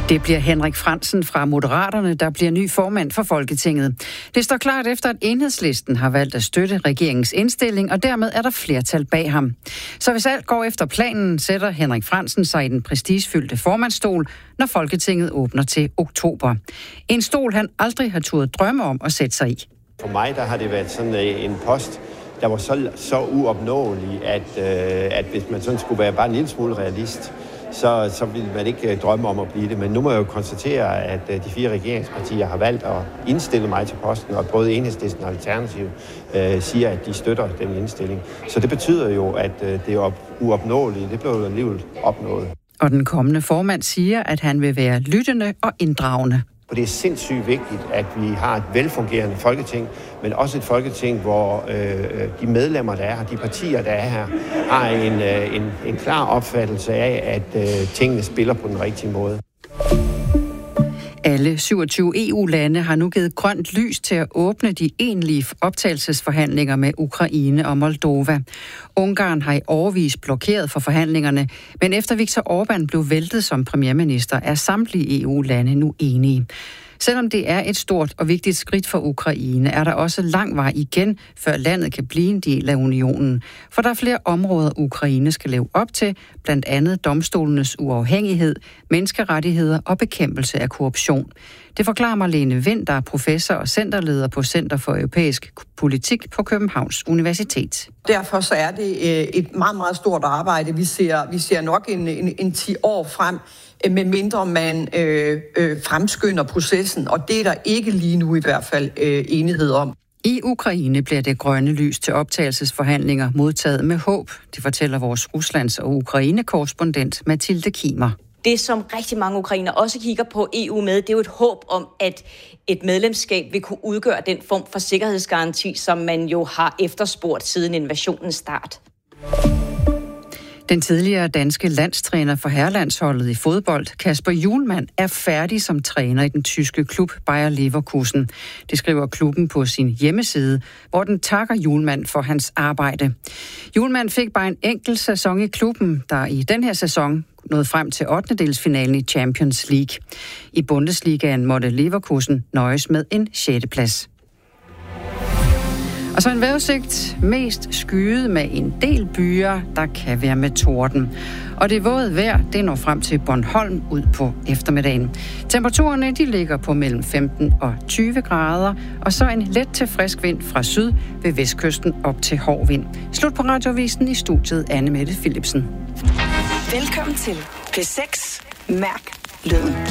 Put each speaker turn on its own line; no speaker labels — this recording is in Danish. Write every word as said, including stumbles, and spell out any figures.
Det bliver Henrik Frandsen fra Moderaterne, der bliver ny formand for Folketinget. Det står klart efter, at Enhedslisten har valgt at støtte regeringens indstilling, og dermed er der flertal bag ham. Så hvis alt går efter planen, sætter Henrik Frandsen sig i den prestigefyldte formandsstol, når Folketinget åbner til oktober. En stol, han aldrig har turde drømme om at sætte sig i.
For mig der har det været sådan en post, der var så, så uopnåelig, at, øh, at hvis man sådan skulle være bare en lille smule realist, så, så ville man ikke drømme om at blive det. Men nu må jeg jo konstatere, at de fire regeringspartier har valgt at indstille mig til posten, og både Enhedslisten og Alternativ øh, siger, at de støtter den indstilling. Så det betyder jo, at øh, det er uopnåeligt. Det blev jo alligevel opnået.
Og den kommende formand siger, at han vil være lyttende og inddragende.
Og det er sindssygt vigtigt, at vi har et velfungerende folketing, men også et folketing, hvor øh, de medlemmer, der er her, de partier, der er her, har en, øh, en, en klar opfattelse af, at øh, tingene spiller på den rigtige måde.
Alle syvogtyve E U-lande har nu givet grønt lys til at åbne de egentlige optagelsesforhandlinger med Ukraine og Moldova. Ungarn har i årevis blokeret for forhandlingerne, men efter Viktor Orbán blev væltet som premierminister, er samtlige E U-lande nu enige. Selvom det er et stort og vigtigt skridt for Ukraine, er der også lang vej igen, før landet kan blive en del af unionen. For der er flere områder, Ukraine skal leve op til, blandt andet domstolenes uafhængighed, menneskerettigheder og bekæmpelse af korruption. Det forklarer Marlene Vind, der er professor og centerleder på Center for Europæisk Politik på Københavns Universitet.
Derfor så er det et meget, meget stort arbejde. Vi ser, vi ser nok en, en, en ti år frem, med mindre man øh, øh, fremskynder processen, og det er der ikke lige nu i hvert fald øh, enighed om.
I Ukraine bliver det grønne lys til optagelsesforhandlinger modtaget med håb. Det fortæller vores Ruslands- og Ukraine-korrespondent Mathilde Kimer.
Det, som rigtig mange ukrainer også kigger på E U med, det er jo et håb om, at et medlemskab vil kunne udgøre den form for sikkerhedsgaranti, som man jo har efterspurgt siden invasionens start.
Den tidligere danske landstræner for herrelandsholdet i fodbold, Kasper Hjulmand, er færdig som træner i den tyske klub Bayer Leverkusen. Det skriver klubben på sin hjemmeside, hvor den takker Hjulmand for hans arbejde. Hjulmand fik bare en enkelt sæson i klubben, der i den her sæson nåede frem til ottendedelsfinalen i Champions League. I Bundesligaen måtte Leverkusen nøjes med en sjette plads. Og så en vejrudsigt, mest skyet med en del byer, der kan være med torden. Og det våde vejr, det når frem til Bornholm ud på eftermiddagen. Temperaturerne, de ligger på mellem femten og tyve grader, og så en let til frisk vind fra syd ved vestkysten op til hård vind. Slut på radiovisen i studiet, Anne Mette Philipsen.
Velkommen til P seks. Mærk lyden.